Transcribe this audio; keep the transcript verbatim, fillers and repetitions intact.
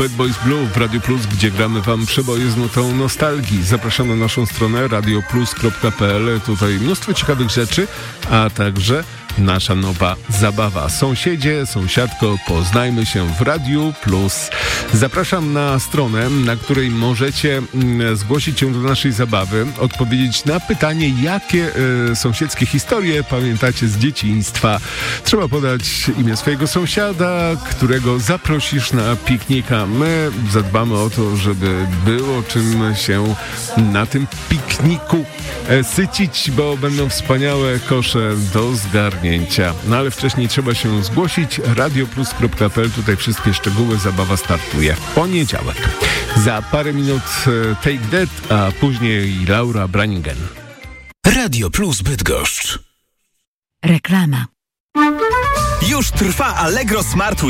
Bad Boys Blue w Radio Plus, gdzie gramy wam przeboje z nutą nostalgii. Zapraszam na naszą stronę radio plus kropka p l. Tutaj mnóstwo ciekawych rzeczy, a także nasza nowa zabawa. Sąsiedzie, sąsiadko, poznajmy się w Radiu Plus. Zapraszam na stronę, na której możecie mm, zgłosić się do naszej zabawy, odpowiedzieć na pytanie, jakie y, sąsiedzkie historie pamiętacie z dzieciństwa. Trzeba podać imię swojego sąsiada, którego zaprosisz na piknika. My zadbamy o to, żeby było czym się na tym pikniku e, sycić, bo będą wspaniałe kosze do zgarnięcia. No ale wcześniej trzeba się zgłosić. radio plus kropka p l. Tutaj wszystkie szczegóły. Zabawa startuje w poniedziałek. Za parę minut Take That, a później Laura Branigan. Radio Plus Bydgoszcz. Reklama. Już trwa Allegro Smart